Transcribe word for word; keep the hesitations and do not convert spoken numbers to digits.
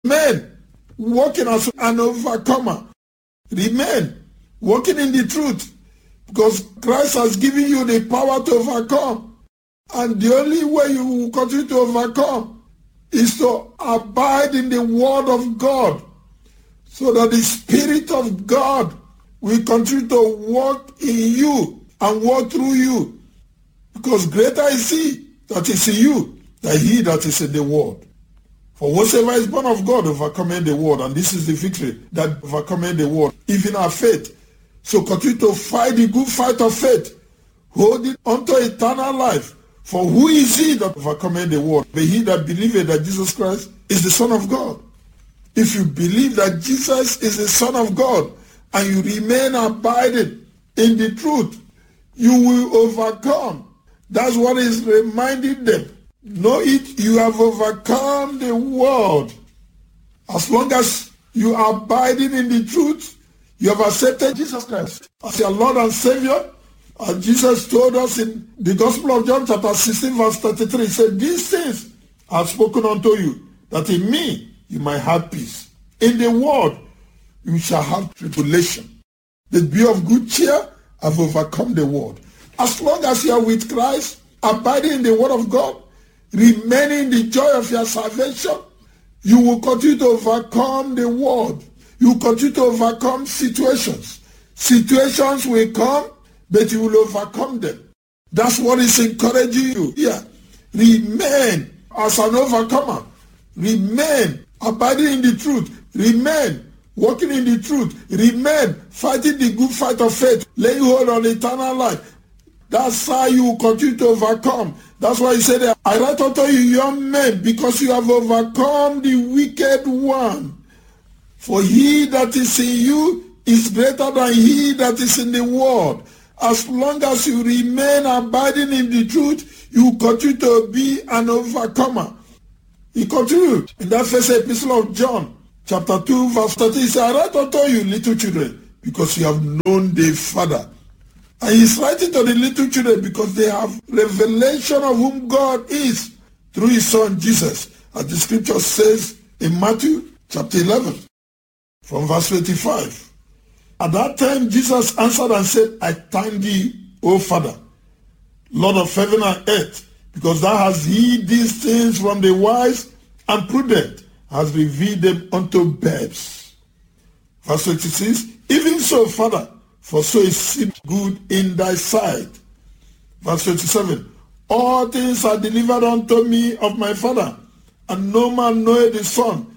Remain walking as an overcomer. Remain walking in the truth, because Christ has given you the power to overcome. And the only way you will continue to overcome is to abide in the word of God, so that the Spirit of God will continue to work in you and work through you. Because greater is he that is in you than he that is in the world. For whatsoever is born of God overcometh the world, and this is the victory that overcometh the world, even our faith. So continue to fight the good fight of faith, holding unto eternal life. For who is he that overcometh the world? But he that believeth that Jesus Christ is the Son of God. If you believe that Jesus is the Son of God, and you remain abiding in the truth, you will overcome. That's what is reminding them. Know it, you have overcome the world. As long as you are abiding in the truth, you have accepted Jesus Christ as your Lord and Savior. And Jesus told us in the Gospel of John chapter sixteen verse thirty-three, he said, these things I have spoken unto you, that in me you might have peace. In the world you shall have tribulation. But be of good cheer, I've overcome the world. As long as you are with Christ, abiding in the word of God, remaining in the joy of your salvation, you will continue to overcome the world. You will continue to overcome situations. Situations will come, but you will overcome them. That's what is encouraging you here. Remain as an overcomer. Remain abiding in the truth. Remain walking in the truth. Remain fighting the good fight of faith. Laying hold on eternal life. That's how you will continue to overcome. That's why he said, I write unto you, young men, because you have overcome the wicked one. For he that is in you is greater than he that is in the world. As long as you remain abiding in the truth, you continue to be an overcomer. He continued in that first epistle of John, chapter two, verse thirty. He said, I write unto you, little children, because you have known the Father. And he's writing to the little children because they have revelation of whom God is through his son Jesus. As the scripture says in Matthew chapter eleven, from verse twenty-five. At that time Jesus answered and said, I thank thee, O Father, Lord of heaven and earth, because thou hast hid these things from the wise and prudent, has revealed them unto babes. Verse twenty-six, even so, Father, for so it seemed good in thy sight. Verse twenty-seven, all things are delivered unto me of my Father, and no man knoweth the Son,